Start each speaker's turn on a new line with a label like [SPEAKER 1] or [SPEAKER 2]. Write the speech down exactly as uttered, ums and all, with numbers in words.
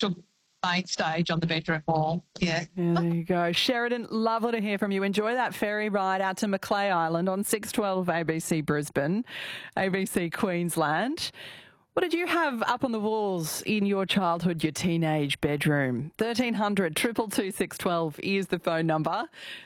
[SPEAKER 1] took main stage on the bedroom wall. Yeah.
[SPEAKER 2] Yeah, there you go. Sheridan, lovely to hear from you. Enjoy that ferry ride out to Macleay Island on six twelve A B C Brisbane, A B C Queensland. What did you have up on the walls in your childhood, your teenage bedroom? thirteen hundred, two two two, six one two is the phone number.